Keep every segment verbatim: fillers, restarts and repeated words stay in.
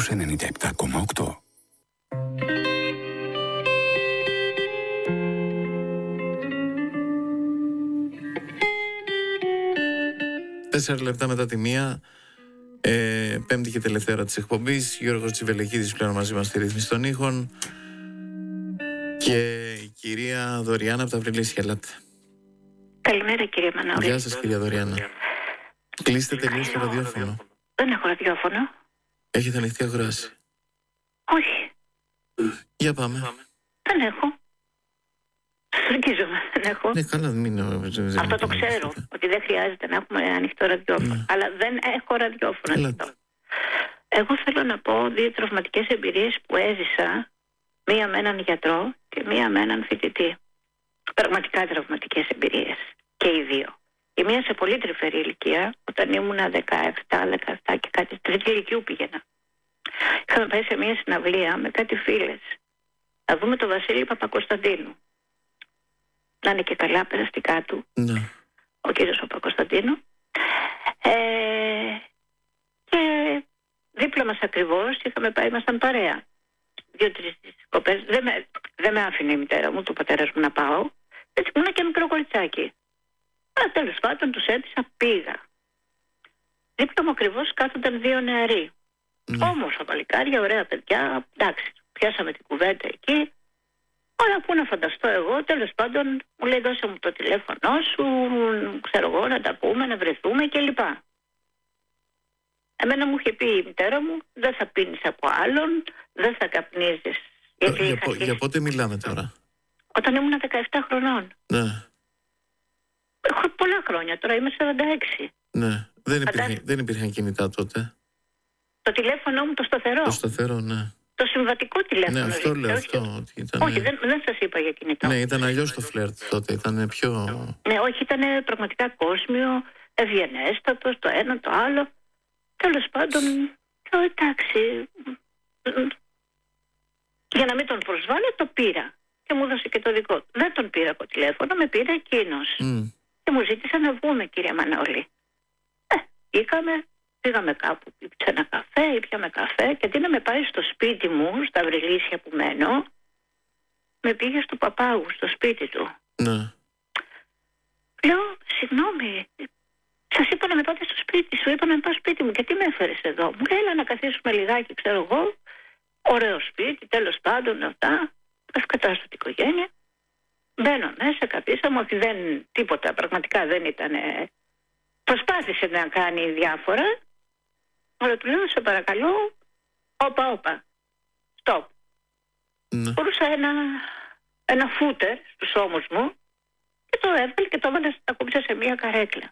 στους ενενήντα επτά κόμμα οκτώ. Τέσσερα λεπτά μετά τη μία, ε, πέμπτη και τελευταία ώρα της εκπομπής. Γιώργος Τσιβελεκίδης πλέον μαζί μας στη ρύθμιση των ήχων. Και η κυρία Δωριάννα από τα Βρυλίσια. Ελάτε. Καλημέρα κύριε Μανώλη. Γεια σας κυρία Δωριάννα. Κλείστε τελείως το ραδιόφωνο. Δεν έχω ραδιόφωνο. Έχετε ανοιχτή αγοράση? Όχι. Για πάμε. Δεν έχω. Στρογγίζομαι, δεν έχω. Ναι, καλά, μην. Αυτό το ξέρω, ότι δεν χρειάζεται να έχουμε ανοιχτό ραδιόφωνο. Ναι. Αλλά δεν έχω ραδιόφωνο ανοιχτό. Εγώ θέλω να πω δύο τραυματικές εμπειρίες που έζησα. Μία με έναν γιατρό και μία με έναν φοιτητή. Πραγματικά τραυματικές εμπειρίες. Και οι δύο. Η μία σε πολύ τρυφερή ηλικία, όταν ήμουνα δεκαεπτά δεκαεπτά και κάτι, τρίτη ηλικίου πήγαινα. Είχαμε πάει σε μία συναυλία με κάτι φίλες. Να δούμε τον Βασίλη Παπακοσταντίνου. Να είναι και καλά περαστικά του. Ναι. Ο κύριος Παπακοσταντίνου. Ε, και δίπλα μας ακριβώς είχαμε πάει, ήμασταν παρέα. Δύο-τρεις κοπές. Δεν με, δεν με άφηνε η μητέρα μου, το πατέρας μου να πάω. Έτσι ήμουν και μικρό κοριτσάκι. Αλλά τέλος πάντων τους έτησα, πήγα. Δίπλα μου ακριβώς κάθονταν δύο νεαροί. Mm. Όμως παλικάρια, ωραία παιδιά, εντάξει, πιάσαμε την κουβέντα εκεί. Αλλά πού να φανταστώ εγώ, τέλος πάντων μου λέει δώσε μου το τηλέφωνο σου, ξέρω εγώ, να τα πούμε, να βρεθούμε κλπ. Εμένα μου είχε πει η μητέρα μου, δεν θα πίνεις από άλλον, δεν θα καπνίζεις. Ε, για, πο, για πότε μιλάμε τώρα? Όταν ήμουν δεκαεπτά χρονών. Ναι. Έχω πολλά χρόνια, τώρα είμαι σαράντα έξι. Ναι, δεν, υπήρχε, δεν υπήρχαν κινητά τότε. Το τηλέφωνο μου το σταθερό. Το σταθερό, ναι. Το συμβατικό τηλέφωνο. Ναι, αυτό λέω, όχι, αυτό. Ότι ήταν... όχι δεν, δεν σας είπα για κινητό. Ναι, ήταν αλλιώς το φλερτ τότε, ήταν πιο... Ναι, όχι, ήταν πραγματικά κόσμιο, ευγενέστατο, το ένα, το άλλο. Τέλος πάντων, το εντάξει, για να μην τον προσβάλλω, το πήρα. Και μου έδωσε και το δικό του. Δεν τον πήρα από τηλέφωνο, με πήρε εκείνος. Mm. Και μου ζήτησε να βγούμε, κυρία Μανώλη. Ε, είχαμε, πήγαμε κάπου, ήπια ένα καφέ, ήπιαμε καφέ και αντί να με πάει στο σπίτι μου, στα Βρυλίσια που μένω, με πήγε στο Παπάγου, στο σπίτι του. Ναι. Λέω, συγγνώμη, σας είπα να με πάτε στο σπίτι σου, είπα να με πάω στο σπίτι μου και τι με έφερες εδώ? Μου λέει, έλα να καθίσουμε λιγάκι, ξέρω εγώ, ωραίο σπίτι, τέλος πάντων, αυτά, ευκατάστατη οικογένεια. Μπαίνω μέσα, καθίσαμε, ότι δεν, τίποτα, πραγματικά δεν ήταν, προσπάθησε να κάνει διάφορα, αλλά του λέω, σε παρακαλώ, όπα, όπα, stop. Ναι. Μπορούσα ένα, ένα φούτερ στους ώμους μου και το έβγαλε και το έβαλε, τα κόψα σε μία καρέκλα.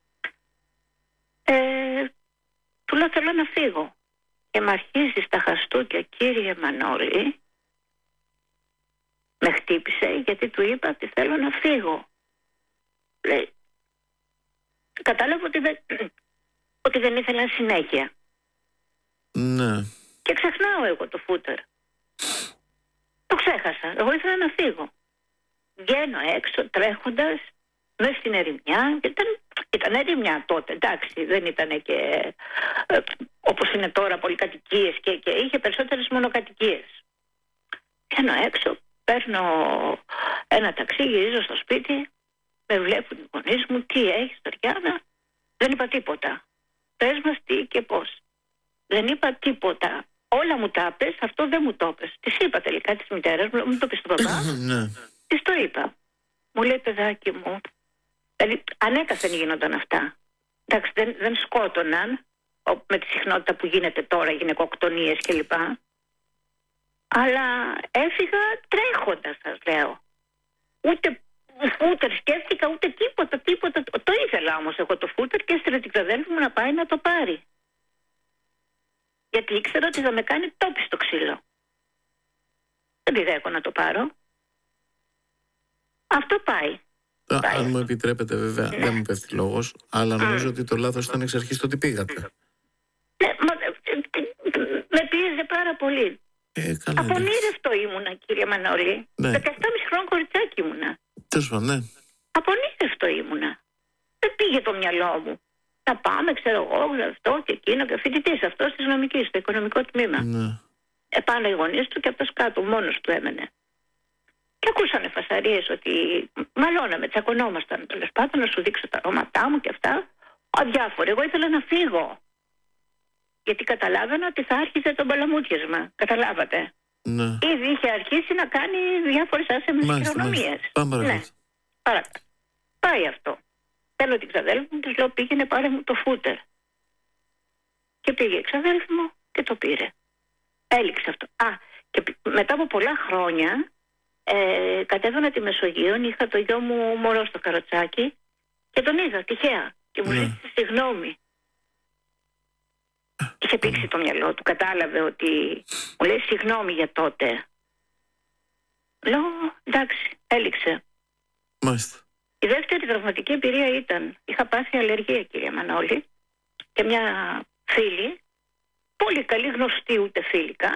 Ε, του λέω, θέλω να φύγω. Και με αρχίζει στα χαστούκια, κύριε Μανώλη, με χτύπησε γιατί του είπα ότι θέλω να φύγω. Λέει, κατάλαβα ότι δεν, ότι δεν ήθελα συνέχεια. Ναι. Και ξεχνάω εγώ το φούτερ. Το ξέχασα. Εγώ ήθελα να φύγω. Βγαίνω έξω τρέχοντας μέσα στην ερημιά. Ήταν, ήταν ερημιά τότε, εντάξει. Δεν ήταν και ε, όπως είναι τώρα πολυκατοικίες και, και είχε περισσότερες μονοκατοικίες. Βγαίνω έξω. Παίρνω ένα ταξί, γυρίζω στο σπίτι, με βλέπουν οι γονείς μου, τι έχεις Δωριάννα? Δεν είπα τίποτα. Πες μας τι και πώς. Δεν είπα τίποτα. Όλα μου τα πες, αυτό δεν μου το πες. Της είπα τελικά της μητέρας μου, μου το πες στον παπά. Της το είπα. Μου λέει, παιδάκι μου, δηλαδή ανέκαθεν γίνονταν αυτά. Εντάξει, δεν, δεν σκότωναν με τη συχνότητα που γίνεται τώρα, γυναικοκτονίες κλπ. Αλλά έφυγα τρέχοντας, σας λέω. Ούτε φούτερ σκέφτηκα, ούτε τίποτα, τίποτα. Το ήθελα όμως εγώ το φούτερ και έστειλε την ξαδέλφη μου να πάει να το πάρει. Γιατί ήξερα ότι θα με κάνει τόπι στο ξύλο. Δεν πειραίω να το πάρω. Αυτό πάει. Α, πάει. Αν μου επιτρέπετε βέβαια, ναι. Δεν μου πέφτει λόγος, αλλά νομίζω mm. ότι το λάθος ήταν εξ αρχής το ότι πήγατε. Ναι, μα, με πίεζε πάρα πολύ. Ε, Απονήρευτο ήμουνα, κύριε Μανώλη. Ναι. δεκαεπτά και μισό χρόνο κοριτσάκι ήμουνα. Τέλος πάντων, ναι. Απονήρευτο ήμουνα. Δεν πήγε το μυαλό μου. να πάμε, ξέρω εγώ, αυτό και εκείνο, και φοιτητής αυτός της νομικής, στο οικονομικό τμήμα. Ναι. Επάνω οι γονείς του και αυτός κάτω, μόνος του έμενε. Και ακούσανε φασαρίες ότι μαλώναμε, τσακωνόμασταν, τέλος πάντων, να σου δείξω τα αρώματά μου και αυτά. Αδιάφοροι. Εγώ ήθελα να φύγω. Γιατί καταλάβαινα ότι θα άρχιζε το μπαλαμούτιασμα. Καταλάβατε. Ναι. Ήδη είχε αρχίσει να κάνει διάφορες άσχημες χειρονομίες. Πάμε παρακάτω. Ναι. Παρακάτω. Πάει αυτό. Θέλω την ξαδέλφη μου, της λέω πήγαινε πάρε μου το φούτερ. Και πήγε η ξαδέλφη μου και το πήρε. Έληξε αυτό. Α, και μετά από πολλά χρόνια ε, κατέβαινα τη Μεσογείο, είχα το γιο μου μωρό στο καροτσάκι και τον είδα τυχαία και μου ζήτησε yeah. συγγνώμη. Είχε πήξει το μυαλό του, κατάλαβε ότι μου λέει συγγνώμη για τότε. Λέω εντάξει, έληξε. Μάλιστα. Η δεύτερη τραυματική εμπειρία ήταν, είχα πάθει αλλεργία, κυρία Μανώλη, και μια φίλη, πολύ καλή γνωστή, ούτε φίλικα,